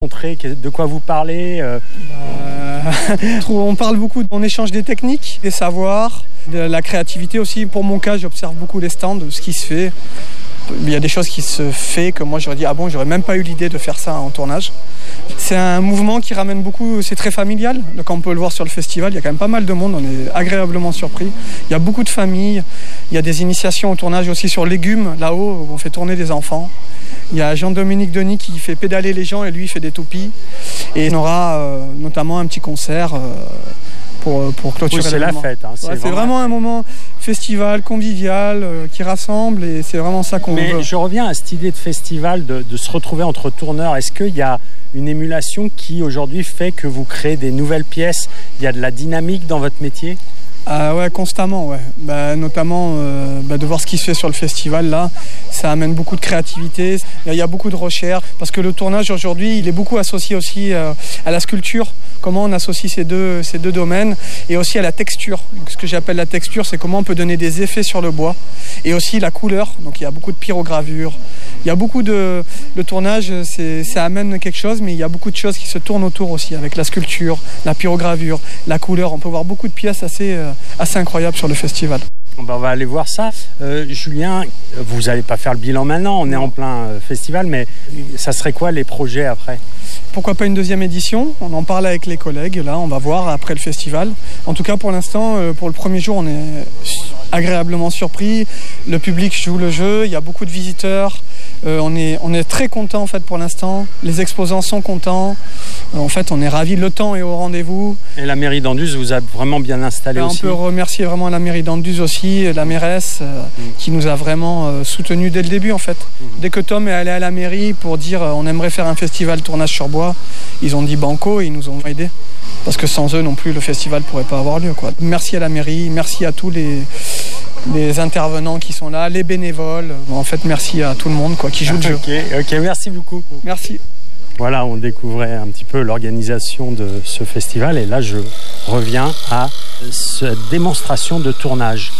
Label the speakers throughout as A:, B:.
A: montrer de quoi vous parlez
B: On parle beaucoup, on échange des techniques, des savoirs, de la créativité aussi. Pour mon cas, j'observe beaucoup les stands, ce qui se fait. Il y a des choses qui se font que moi j'aurais dit j'aurais même pas eu l'idée de faire ça en tournage. C'est un mouvement qui ramène beaucoup, c'est très familial. Donc on peut le voir sur le festival, il y a quand même pas mal de monde, on est agréablement surpris. Il y a beaucoup de familles, il y a des initiations au tournage aussi sur légumes, là-haut où on fait tourner des enfants. Il y a Jean-Dominique Denis qui fait pédaler les gens et lui il fait des toupies. Et on aura notamment un petit concert pour clôturer
A: c'est
B: l'événement.
A: la fête. Hein,
B: c'est vraiment un moment festival, convivial, qui rassemble et c'est vraiment ça qu'on veut.
A: Mais je reviens à cette idée de festival, de se retrouver entre tourneurs. Est-ce qu'il y a une émulation qui aujourd'hui fait que vous créez des nouvelles pièces? Il y a de la dynamique dans votre métier?
B: Ouais, constamment, ouais. Notamment de voir ce qui se fait sur le festival là, ça amène beaucoup de créativité. Il y a beaucoup de recherche parce que le tournage aujourd'hui, il est beaucoup associé aussi à la sculpture. Comment on associe ces deux domaines et aussi à la texture. Donc, ce que j'appelle la texture, c'est comment on peut donner des effets sur le bois et aussi la couleur. Donc il y a beaucoup de pyrogravure. Il y a beaucoup de... Le tournage, ça amène quelque chose, mais il y a beaucoup de choses qui se tournent autour aussi, avec la sculpture, la pyrogravure, la couleur. On peut voir beaucoup de pièces assez incroyables sur le festival.
A: On va aller voir ça. Julien, vous n'allez pas faire le bilan maintenant, on est en plein festival, mais ça serait quoi les projets après ?
B: Pourquoi pas une deuxième édition ? On en parle avec les collègues, là, on va voir après le festival. En tout cas, pour l'instant, pour le premier jour, on est agréablement surpris. Le public joue le jeu, il y a beaucoup de visiteurs. On est très contents en fait pour l'instant. Les exposants sont contents. En fait, on est ravis. Le temps est au rendez-vous.
A: Et la mairie d'Anduze vous a vraiment bien installé aussi.
B: On peut remercier vraiment la mairie d'Anduze aussi, la mairesse qui nous a vraiment soutenus dès le début en fait. Dès que Tom est allé à la mairie pour dire on aimerait faire un festival tournage sur bois, ils ont dit banco et ils nous ont aidés. Parce que sans eux non plus, le festival ne pourrait pas avoir lieu, quoi. Merci à la mairie, merci à tous les intervenants qui sont là, les bénévoles. En fait, merci à tout le monde qui joue le jeu.
A: Ok, merci beaucoup.
B: Merci.
A: Voilà, on découvrait un petit peu l'organisation de ce festival et là, je reviens à cette démonstration de tournage.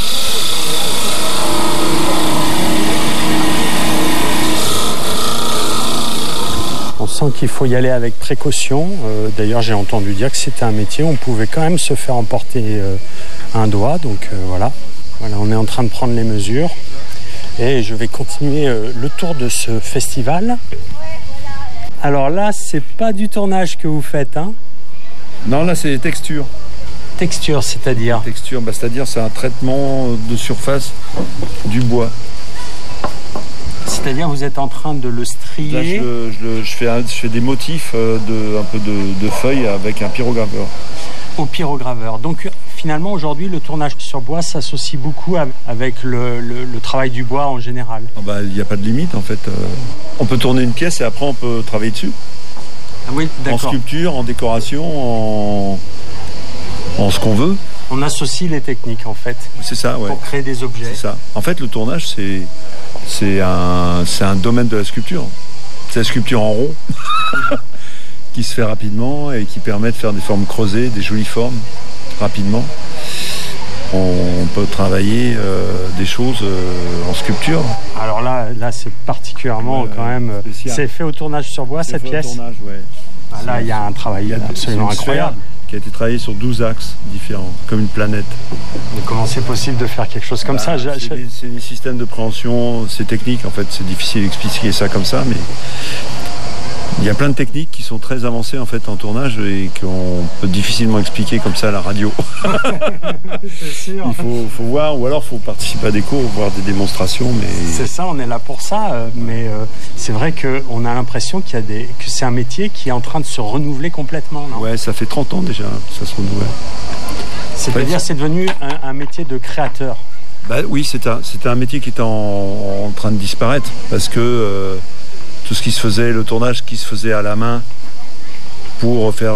A: On sent qu'il faut y aller avec précaution. D'ailleurs, j'ai entendu dire que c'était un métier où on pouvait quand même se faire emporter un doigt. Donc voilà, on est en train de prendre les mesures. Et je vais continuer le tour de ce festival. Alors là, c'est pas du tournage que vous faites, hein ?
C: Non, là, c'est des textures.
A: Texture, c'est-à-dire ?
C: Texture, c'est-à-dire c'est un traitement de surface du bois.
A: C'est-à-dire vous êtes en train de le strier.
C: Là, je fais des motifs un peu de feuilles avec un pyrograveur.
A: Au pyrograveur. Donc finalement aujourd'hui le tournage sur bois s'associe beaucoup avec le travail du bois en général.
C: Il n'y a pas de limite en fait. On peut tourner une pièce et après on peut travailler dessus.
A: Ah oui, d'accord.
C: En sculpture, en décoration, en ce qu'on veut.
A: On associe les techniques en fait.
C: C'est ça, ouais.
A: Pour créer des objets.
C: C'est ça. En fait le tournage c'est un domaine de la sculpture. C'est la sculpture en rond qui se fait rapidement et qui permet de faire des formes creusées, des jolies formes rapidement. On peut travailler des choses en sculpture.
A: Alors là c'est particulièrement quand même... Spécial. C'est fait au tournage sur bois cette pièce.
C: Au tournage, ouais.
A: Là il y a un travail absolument incroyable.
C: Qui a été travaillé sur 12 axes différents, comme une planète.
A: Mais comment c'est possible de faire quelque chose comme ça ?
C: C'est des systèmes de préhension, c'est technique en fait, c'est difficile d'expliquer ça comme ça, mais il y a plein de techniques qui sont très avancées en fait en tournage et qu'on peut difficilement expliquer comme ça à la radio.
A: C'est sûr.
C: Il faut voir, ou alors il faut participer à des cours, voir des démonstrations. Mais...
A: C'est ça, on est là pour ça, mais c'est vrai qu'on a l'impression que c'est un métier qui est en train de se renouveler complètement. Non ?
C: Ouais, ça fait 30 ans déjà, ça se renouvelle.
A: C'est-à-dire c'est devenu un métier de créateur.
C: Oui, c'était un métier qui était en train de disparaître parce que tout ce qui se faisait, le tournage qui se faisait à la main pour faire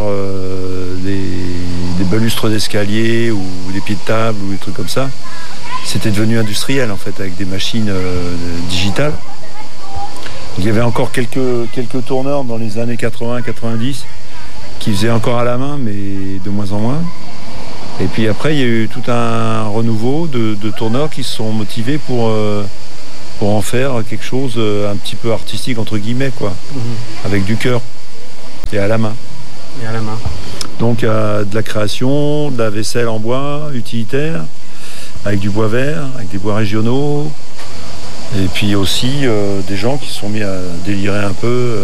C: des balustres d'escalier ou des pieds de table ou des trucs comme ça, c'était devenu industriel en fait avec des machines digitales. Il y avait encore quelques tourneurs dans les années 80-90 qui faisaient encore à la main, mais de moins en moins. Et puis après, il y a eu tout un renouveau de tourneurs qui se sont motivés pour en faire quelque chose un petit peu artistique entre guillemets, quoi, avec du cœur. et à la main. Donc de la création, de la vaisselle en bois utilitaire, avec du bois vert, avec des bois régionaux, et puis aussi des gens qui se sont mis à délirer un peu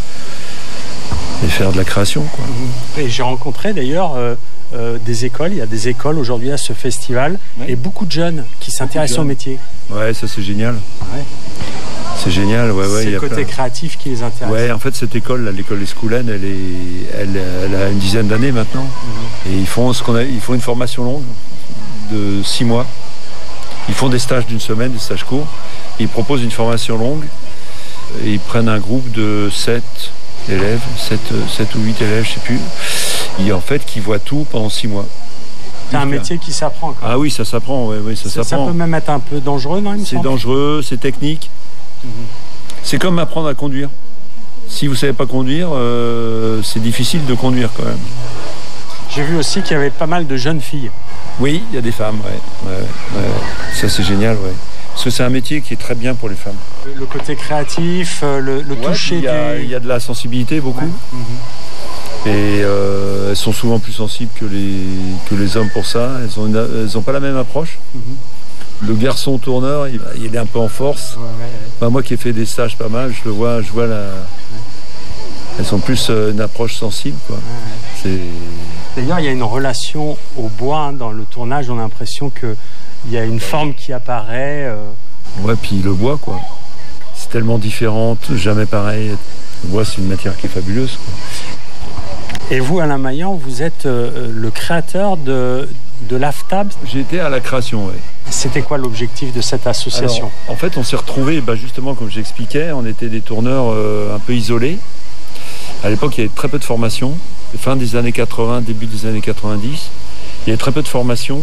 C: et faire de la création, quoi.
A: Et j'ai rencontré d'ailleurs des écoles, il y a des écoles aujourd'hui à ce festival, et beaucoup de jeunes qui s'intéressent au métier.
C: Ouais, ça c'est génial. Ouais. C'est génial, ouais.
A: C'est le côté créatif qui les intéresse.
C: Ouais, en fait, cette école, là, l'école Escoulène, elle a une dizaine d'années maintenant. Et ils font une formation longue de 6 mois. Ils font des stages d'une semaine, des stages courts. Ils proposent une formation longue. Et ils prennent un groupe de 7 élèves, 7 ou 8 élèves, je sais plus. Et en fait, qui voient tout pendant 6 mois.
A: C'est un métier qui s'apprend, quand même.
C: Ah oui, ça s'apprend, ouais, ça s'apprend.
A: Ça peut même être un peu dangereux, non?
C: C'est dangereux, c'est technique. C'est comme apprendre à conduire. Si vous ne savez pas conduire, c'est difficile de conduire quand même.
A: J'ai vu aussi qu'il y avait pas mal de jeunes filles.
C: Oui, il y a des femmes, ouais. Ça c'est génial, ouais. Parce que c'est un métier qui est très bien pour les femmes.
A: Le côté créatif, le toucher
C: il y a de la sensibilité beaucoup. Ouais. Et elles sont souvent plus sensibles que les hommes pour ça. Elles ont pas la même approche. Le garçon tourneur, il est un peu en force. Bah, moi qui ai fait des stages pas mal, je vois elles ont plus une approche sensible, quoi.
A: D'ailleurs, il y a une relation au bois, hein, dans le tournage. On a l'impression qu'il y a une forme qui apparaît.
C: Ouais, puis le bois, quoi. C'est tellement différent, jamais pareil. Le bois, c'est une matière qui est fabuleuse, quoi.
A: Et vous, Alain Maillan, vous êtes le créateur de l'AFTAB.
C: J'ai été à la création, oui.
A: C'était quoi l'objectif de cette association?
C: Alors, en fait, on s'est retrouvés, justement, comme j'expliquais, on était des tourneurs un peu isolés. À l'époque, il y avait très peu de formation. Fin des années 80, début des années 90. Il y avait très peu de formation.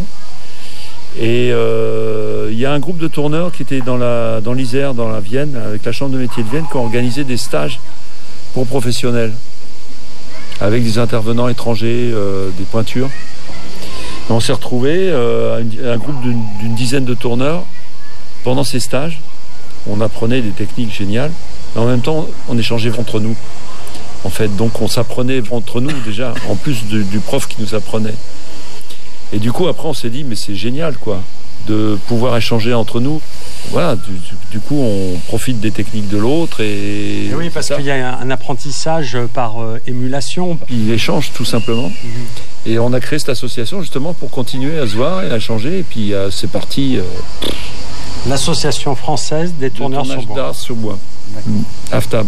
C: Et il y a un groupe de tourneurs qui était dans l'Isère, dans la Vienne, avec la Chambre de métiers de Vienne, qui ont organisé des stages pour professionnels, avec des intervenants étrangers, des pointures. Et on s'est retrouvés, un groupe d'une dizaine de tourneurs, pendant ces stages. On apprenait des techniques géniales, mais en même temps, on échangeait entre nous. En fait, donc on s'apprenait entre nous déjà, en plus du prof qui nous apprenait. Et du coup, après, on s'est dit, mais c'est génial, quoi, de pouvoir échanger entre nous. Voilà, du coup, on profite des techniques de l'autre. Et
A: oui, parce qu'il y a un apprentissage par émulation.
C: Il échange, tout simplement. Et on a créé cette association, justement, pour continuer à se voir et à changer. Et puis, c'est parti.
A: L'Association française des tourneurs sur bois.
C: D'art sur bois. AFTAB.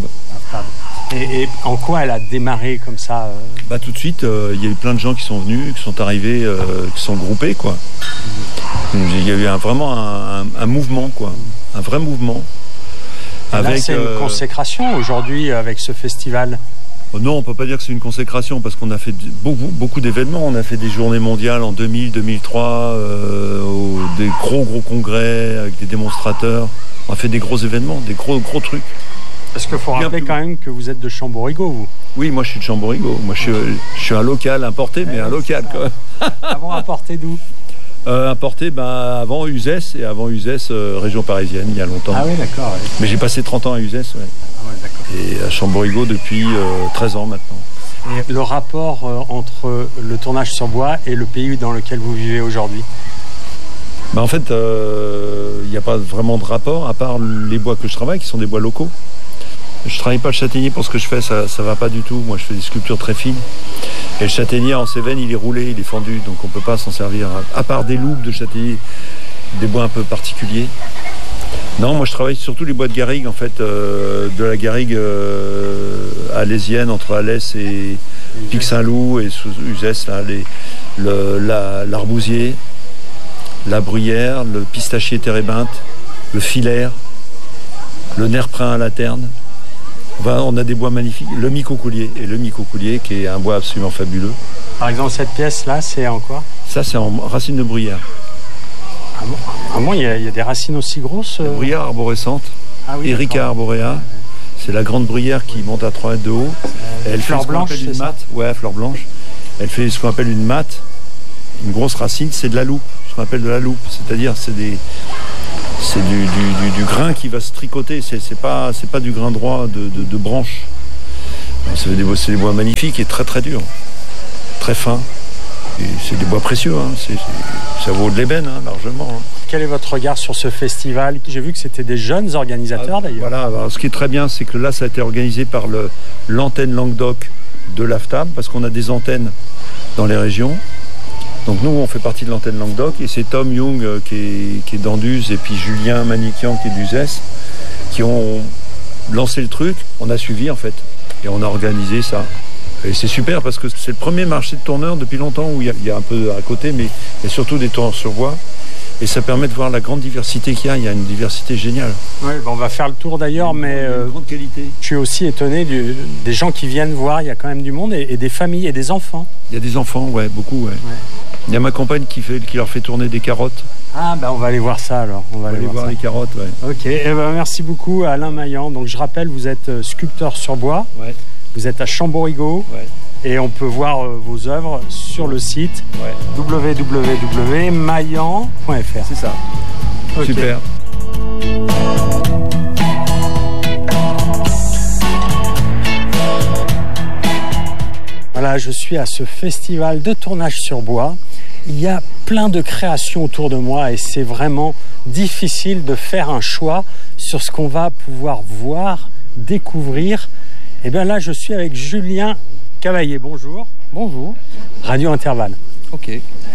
A: Et en quoi elle a démarré comme ça
C: Tout de suite, il y a eu plein de gens qui sont venus, qui sont arrivés, qui sont groupés, quoi. Il y a eu vraiment un mouvement, quoi. Un vrai mouvement.
A: Là, c'est une consécration aujourd'hui avec ce festival.
C: Non, on ne peut pas dire que c'est une consécration parce qu'on a fait beaucoup d'événements. On a fait des journées mondiales en 2000, 2003, des gros congrès avec des démonstrateurs. On a fait des gros événements, des gros trucs.
A: Parce qu'il faut rappeler quand même que vous êtes de Chamborigot, vous.
C: Oui, moi je suis de Chamborigot. Moi je suis un local importé, mais un local quand même.
A: Avant importé d'où?
C: Importé avant Uzès, et avant Uzès, région parisienne, il y a longtemps.
A: Ah oui, d'accord. Oui.
C: Mais j'ai passé 30 ans à Uzès, ouais.
A: Ah ouais, d'accord.
C: Et à Chamborigot depuis 13 ans maintenant.
A: Et le rapport entre le tournage sur bois et le pays dans lequel vous vivez aujourd'hui?
C: En fait, il n'y a pas vraiment de rapport, à part les bois que je travaille, qui sont des bois locaux. Je ne travaille pas le châtaignier pour ce que je fais, ça ne va pas du tout. Moi, je fais des sculptures très fines. Et le châtaignier en Cévennes, il est roulé, il est fendu, donc on ne peut pas s'en servir. À part des loupes de châtaignier, des bois un peu particuliers. Non, moi, je travaille surtout les bois de garrigue, en fait, de la garrigue alésienne, entre Alès et Pic-Saint-Loup et sous Uzès, l'arbousier, la bruyère, le pistachier térébinthe, le filaire, le nerprin à la terne. On a des bois magnifiques, le micocoulier, qui est un bois absolument fabuleux.
A: Par exemple, cette pièce-là, c'est en quoi?
C: Ça, c'est en racine de bruyère.
A: Ah bon, il y a des racines aussi grosses
C: Bruyère arborescente, Erica arborea. C'est la grande bruyère qui monte à 3 mètres de haut. Elle fait
A: fleur blanche, c'est ça?
C: Ouais, fleur blanche. Elle fait ce qu'on appelle une matte. Une grosse racine, c'est de la loupe, ce qu'on appelle de la loupe. C'est-à-dire, c'est du grain qui va se tricoter. C'est pas du grain droit de branche. Alors, c'est des bois magnifiques et très très durs, très fins. Et c'est des bois précieux, hein. Ça vaut de l'ébène, hein, largement. Hein.
A: Quel est votre regard sur ce festival? J'ai vu que c'était des jeunes organisateurs d'ailleurs.
C: Voilà, alors, ce qui est très bien, c'est que là, ça a été organisé par l'antenne Languedoc de l'AFTAB, parce qu'on a des antennes dans les régions. Donc nous, on fait partie de l'antenne Languedoc, et c'est Tom Young qui est d'Anduze, et puis Julien Manikian qui est d'Uzès, qui ont lancé le truc. On a suivi en fait, et on a organisé ça. Et c'est super parce que c'est le premier marché de tourneurs depuis longtemps où il y a un peu à côté, mais il y a surtout des tourneurs sur bois. Et ça permet de voir la grande diversité qu'il y a. Il y a une diversité géniale.
A: Oui, on va faire le tour d'ailleurs, mais
C: une grande qualité.
A: Je suis aussi étonné des gens qui viennent voir. Il y a quand même du monde et des familles et des enfants.
C: Il y a des enfants, ouais, beaucoup, ouais. Il y a ma compagne qui leur fait tourner des carottes.
A: Ah, on va aller voir ça alors. On va aller voir
C: les carottes, ouais.
A: Ok, merci beaucoup à Alain Maillan. Donc je rappelle, vous êtes sculpteur sur bois. Ouais. Vous êtes à Chamborigot. Ouais. Et on peut voir vos œuvres sur le site www.maillan.fr.
C: C'est ça. Okay. Super.
A: Voilà, je suis à ce festival de tournage sur bois. Il y a plein de créations autour de moi et c'est vraiment difficile de faire un choix sur ce qu'on va pouvoir voir, découvrir. Et bien là, je suis avec Julien Cavaillé, bonjour.
D: Bonjour.
A: Radio Intervalle.
D: Ok.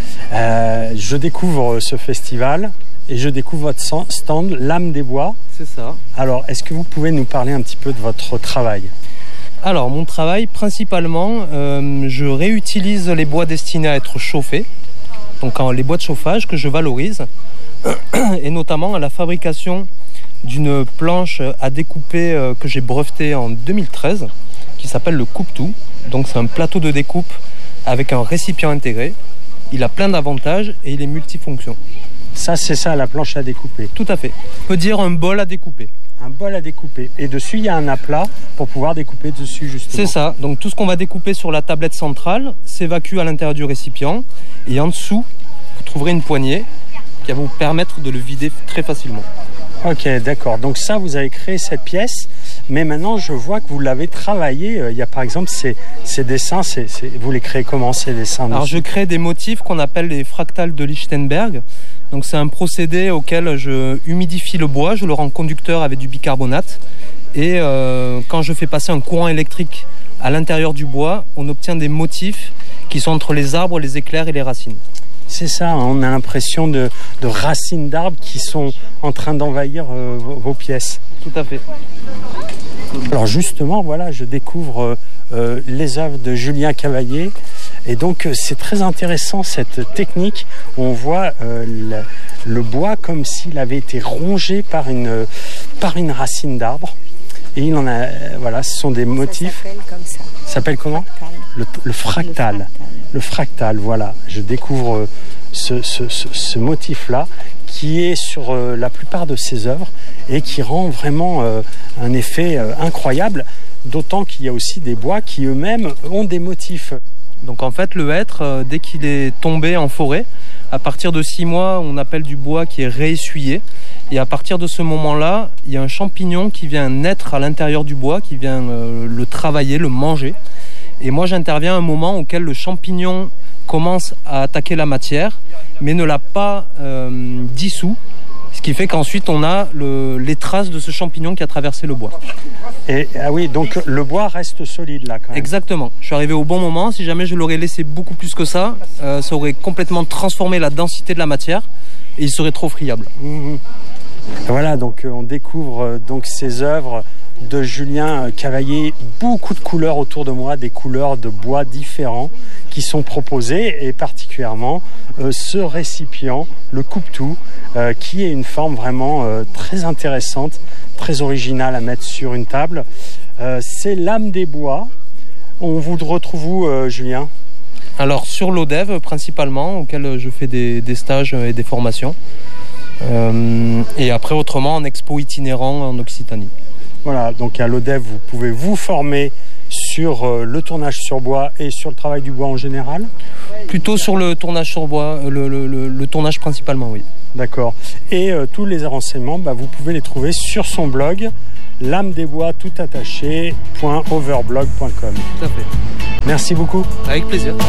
A: Je découvre ce festival et je découvre votre stand L'âme des bois.
D: C'est ça.
A: Alors, est-ce que vous pouvez nous parler un petit peu de votre travail?
D: Alors, mon travail, principalement, je réutilise les bois destinés à être chauffés. Donc, les bois de chauffage que je valorise. Et notamment à la fabrication d'une planche à découper que j'ai brevetée en 2013, qui s'appelle le coupe-tout. Donc c'est un plateau de découpe avec un récipient intégré. Il a plein d'avantages et il est multifonction.
A: Ça, c'est ça, la planche à découper.
D: Tout à fait. On peut dire un bol à découper.
A: Un bol à découper. Et dessus, il y a un aplat pour pouvoir découper dessus, justement.
D: C'est ça. Donc tout ce qu'on va découper sur la tablette centrale s'évacue à l'intérieur du récipient. Et en dessous, vous trouverez une poignée qui va vous permettre de le vider très facilement.
A: Ok, d'accord. Donc ça, vous avez créé cette pièce. Mais maintenant, je vois que vous l'avez travaillé. Il y a par exemple ces dessins. Vous les créez comment, ces dessins?
D: Alors, je crée des motifs qu'on appelle les fractales de Lichtenberg. Donc, c'est un procédé auquel je humidifie le bois. Je le rends conducteur avec du bicarbonate. Et quand je fais passer un courant électrique à l'intérieur du bois, on obtient des motifs qui sont entre les arbres, les éclairs et les racines.
A: C'est ça, on a l'impression de racines d'arbres qui sont en train d'envahir vos pièces.
D: Tout à fait.
A: Alors justement, voilà, je découvre les œuvres de Julien Cavaillé. Et donc c'est très intéressant cette technique où on voit le bois comme s'il avait été rongé par une racine d'arbre. Et il en a, voilà, ce sont des motifs.
E: Ça s'appelle comme ça.
A: Ça s'appelle comment? Le fractal. Le fractal, voilà. Je découvre ce motif-là qui est sur la plupart de ses œuvres et qui rend vraiment un effet incroyable, d'autant qu'il y a aussi des bois qui eux-mêmes ont des motifs.
D: Donc en fait, le hêtre, dès qu'il est tombé en forêt, à partir de 6 mois, on appelle du bois qui est réessuyé. Et à partir de ce moment-là, il y a un champignon qui vient naître à l'intérieur du bois, qui vient le travailler, le manger. Et moi, j'interviens à un moment auquel le champignon commence à attaquer la matière, mais ne l'a pas dissous. Ce qui fait qu'ensuite, on a les traces de ce champignon qui a traversé le bois.
A: Et, ah oui, donc le bois reste solide là quand même.
D: Exactement. Je suis arrivé au bon moment. Si jamais je l'aurais laissé beaucoup plus que ça, ça aurait complètement transformé la densité de la matière et il serait trop friable.
A: Mmh. Voilà, donc on découvre donc ces œuvres de Julien Cavaillé, beaucoup de couleurs autour de moi, des couleurs de bois différents qui sont proposées et particulièrement ce récipient, le coupe-tout, qui est une forme vraiment très intéressante, très originale à mettre sur une table. C'est l'âme des bois. On vous retrouve où, Julien?
D: Alors sur l'ODEV principalement, auquel je fais des stages et des formations. Et après autrement en expo itinérant en Occitanie.
A: Voilà, donc à l'ODEV, vous pouvez vous former sur le tournage sur bois et sur le travail du bois en général?
D: Plutôt sur le tournage sur bois, le tournage principalement, oui.
A: D'accord. Et tous les renseignements, vous pouvez les trouver sur son blog lamedesbois tout attaché .overblog.com.
D: Tout à fait.
A: Merci beaucoup.
D: Avec plaisir.